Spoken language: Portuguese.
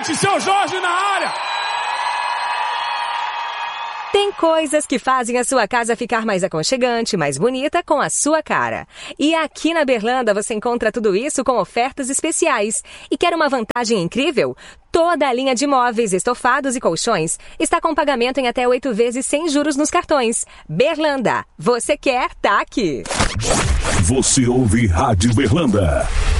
presente, seu Jorge na área. Tem coisas que fazem a sua casa ficar mais aconchegante, mais bonita, com a sua cara. E aqui na Berlanda você encontra tudo isso com ofertas especiais. E quer uma vantagem incrível? Toda a linha de móveis, estofados e colchões está com pagamento em até 8 vezes sem juros nos cartões. Berlanda, você quer, tá aqui. Você ouve Rádio Berlanda.